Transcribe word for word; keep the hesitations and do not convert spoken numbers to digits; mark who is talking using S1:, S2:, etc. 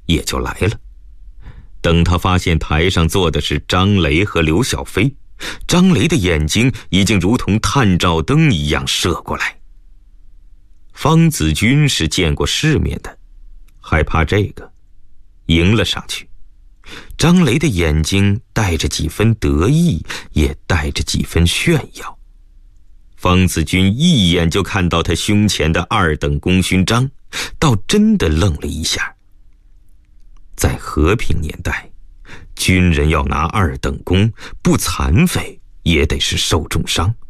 S1: 也就来了。等他发现台上坐的是张雷和刘小飞，张雷的眼睛已经如同探照灯一样射过来。方子军是见过世面的，害怕这个，迎了上去。张雷的眼睛带着几分得意，也带着几分炫耀。方子军一眼就看到他胸前的二等功勋章，倒真的愣了一下。在和平年代，军人要拿二等功，不残废也得是受重伤。